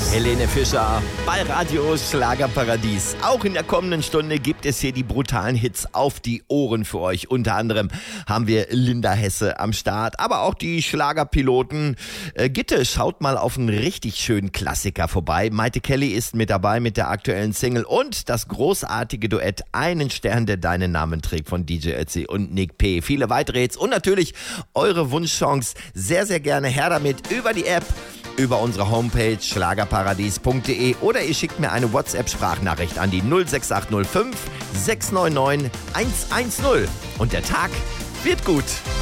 Helene Fischer bei Radio Schlagerparadies. Auch in der kommenden Stunde gibt es hier die brutalen Hits auf die Ohren für euch. Unter anderem haben wir Linda Hesse am Start, aber auch die Schlagerpiloten. Gitte, schaut mal auf einen richtig schönen Klassiker vorbei. Maite Kelly ist mit dabei mit der aktuellen Single und das großartige Duett Einen Stern, der deinen Namen trägt von DJ Ötzi und Nick P. Viele weitere Hits und natürlich eure Wunschsongs. Sehr, sehr gerne her damit über die App, über unsere Homepage schlagerparadies.de oder ihr schickt mir eine WhatsApp-Sprachnachricht an die 06805 699 110. Und der Tag wird gut.